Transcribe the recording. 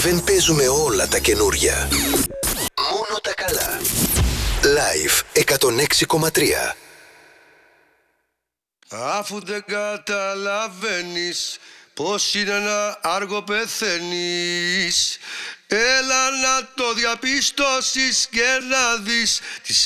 Δεν παίζουμε όλα τα καινούρια. Μόνο τα καλά. Live 106,3. Αφού δεν καταλαβαίνεις πως είναι να άργο πεθαίνεις, έλα να το διαπιστώσεις και να δεις τις